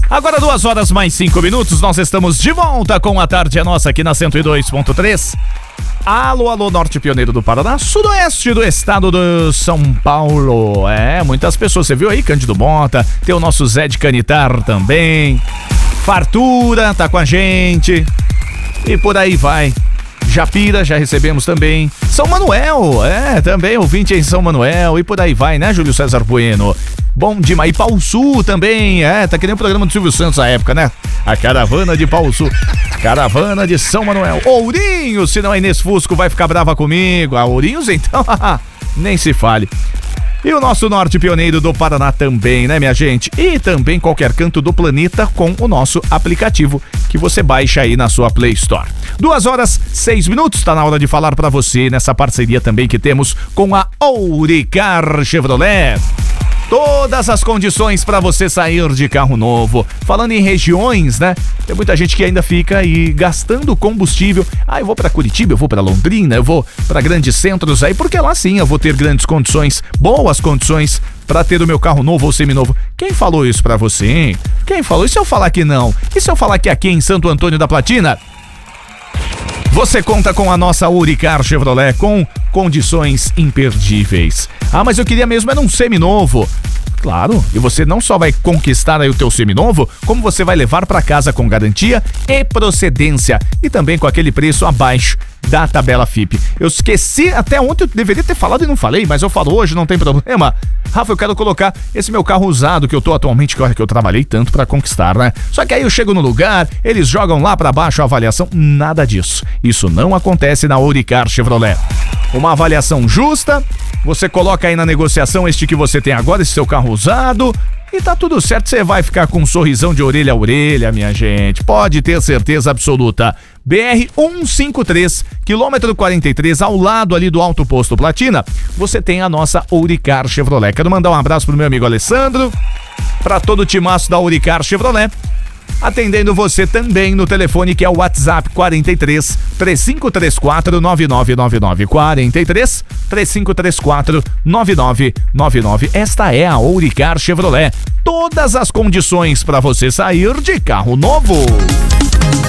Agora 2h mais 5, nós estamos de volta com a Tarde é Nossa aqui na 102.3. Alô, Norte Pioneiro do Paraná, sudoeste do estado de São Paulo. Muitas pessoas, você viu aí, Cândido Mota, tem o nosso Zé de Canitar também, Fartura tá com a gente e por aí vai. Japira, já recebemos também. São Manuel, também ouvinte em São Manuel e por aí vai, né, Júlio César Bueno? Bom demais. E Pau Sul também, tá que nem o programa do Silvio Santos na época, né? A caravana de Pau Sul, caravana de São Manuel. Ourinhos, senão a Inês Fusco vai ficar brava comigo. A Ourinhos, então, nem se fale. E o nosso Norte Pioneiro do Paraná também, né, minha gente? E também qualquer canto do planeta com o nosso aplicativo que você baixa aí na sua Play Store. 2h06, tá na hora de falar pra você nessa parceria também que temos com a Ouricar Chevrolet. Todas as condições para você sair de carro novo. Falando em regiões, né? Tem muita gente que ainda fica aí gastando combustível. Eu vou para Curitiba, eu vou para Londrina, eu vou para grandes centros aí, porque lá sim eu vou ter grandes condições, boas condições para ter o meu carro novo ou seminovo. Quem falou isso para você, hein? Quem falou? E se eu falar que não? E se eu falar que aqui em Santo Antônio da Platina você conta com a nossa Ouricar Chevrolet com condições imperdíveis. Mas eu queria mesmo era um seminovo. Claro, e você não só vai conquistar aí o teu seminovo, como você vai levar para casa com garantia e procedência e também com aquele preço abaixo da tabela FIPE. Eu esqueci, até ontem eu deveria ter falado e não falei, mas eu falo hoje, não tem problema. Rafa, eu quero colocar esse meu carro usado que eu tô atualmente, que eu trabalhei tanto para conquistar, né? Só que aí eu chego no lugar, eles jogam lá para baixo a avaliação, nada disso. Isso não acontece na Ouricar Chevrolet. Uma avaliação justa, você coloca aí na negociação este que você tem agora, esse seu carro usado, e tá tudo certo, você vai ficar com um sorrisão de orelha a orelha, minha gente, pode ter certeza absoluta. BR-153, quilômetro 43, ao lado ali do Alto Posto Platina, você tem a nossa Ouricar Chevrolet. Quero mandar um abraço pro meu amigo Alessandro, para todo o timaço da Ouricar Chevrolet, atendendo você também no telefone que é o WhatsApp 43 3534 9999 43 3534 9999. Esta é a Ouricar Chevrolet. Todas as condições para você sair de carro novo.